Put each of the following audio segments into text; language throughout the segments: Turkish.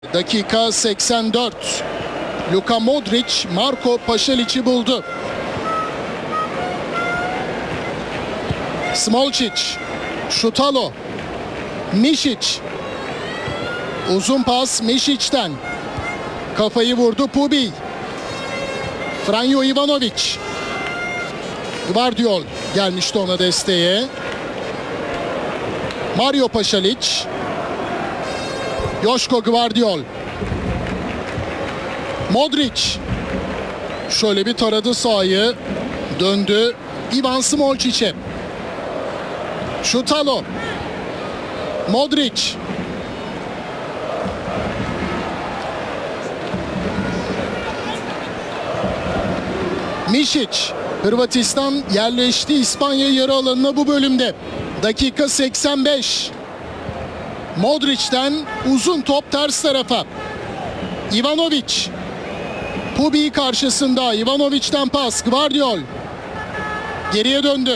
Dakika 84. Luka Modric, Marko Pašalić'i buldu. Smolčić, Šutalo, Mišić. Uzun pas Mišić'ten. Kafayı vurdu Pubi. Franjo Ivanović. Gvardiol gelmişti ona desteğe. Mario Pašalić. Joško Gvardiol. Modric. Şöyle bir taradı sahayı. Döndü. Ivan Smolčić'e. Šutalo. Modric. Mišić. Hırvatistan yerleşti İspanya yarı alanına bu bölümde. Dakika 85. Modric'ten uzun top ters tarafa. Ivanović. Pubi karşısında. Ivanovic'ten pas. Gvardiol. Geriye döndü.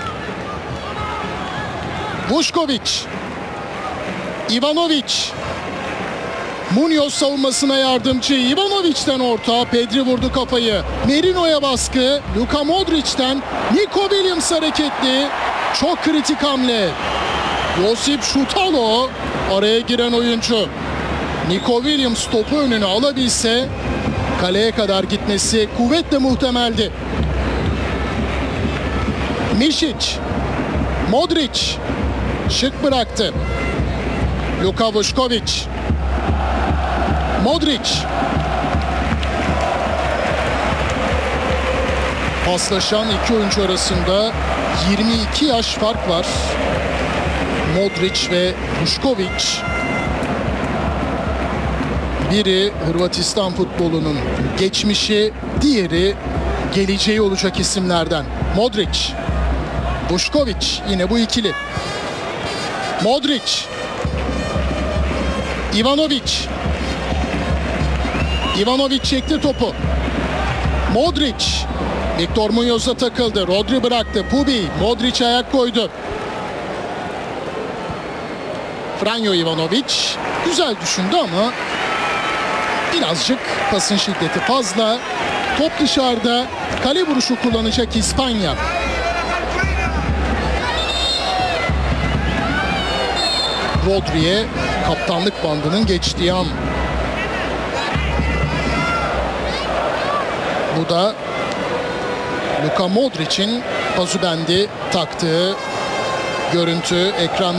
Vušković. Ivanović. Munoz savunmasına yardımcı. Ivanovic'ten orta. Pedri vurdu kafayı. Merino'ya baskı. Luka Modric'ten Nico Williams hareketli. Çok kritik hamle. Josip Šutalo araya giren oyuncu. Nico Williams topu önüne alabilse kaleye kadar gitmesi kuvvetle muhtemeldi. Mišić. Modric. Şık bıraktı. Luka Vušković. Modric. Paslaşan iki oyuncu arasında 22 yaş fark var. Modric ve Vušković. Biri Hırvatistan futbolunun geçmişi, diğeri geleceği olacak isimlerden. Modric. Vušković, yine bu ikili. Modric. Ivanović. Ivanović çekti topu. Modric. Victor Munoz'a takıldı. Rodri bıraktı. Pubi. Modric ayak koydu. Franjo Ivanović güzel düşündü ama birazcık pasın şiddeti fazla. Top dışarıda. Kale vuruşu kullanacak İspanya. Rodri'ye kaptanlık bandının geçtiği an. Bu da Luka Modric'in pazubendi taktığı görüntü ekran.